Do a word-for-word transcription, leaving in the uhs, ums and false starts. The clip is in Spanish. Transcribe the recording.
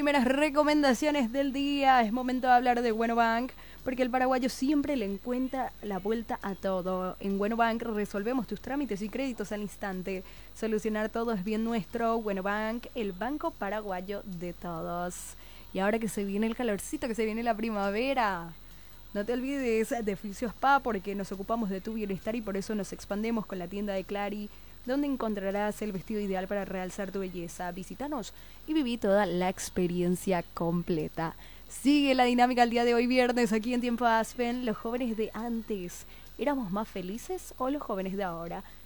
primeras recomendaciones del día. Es momento de hablar de Bueno Bank, porque el paraguayo siempre le encuentra la vuelta a todo. En Bueno Bank resolvemos tus trámites y créditos al instante. Solucionar todo es bien nuestro. Bueno Bank, el banco paraguayo de todos. Y ahora que se viene el calorcito, que se viene la primavera, no te olvides de Fisio Spa, porque nos ocupamos de tu bienestar y por eso nos expandemos con la tienda de Clary, donde encontrarás el vestido ideal para realzar tu belleza. Visítanos y viví toda la experiencia completa. Sigue la dinámica el día de hoy viernes aquí en Tiempo Aspen. Los jóvenes de antes, ¿éramos más felices o los jóvenes de ahora?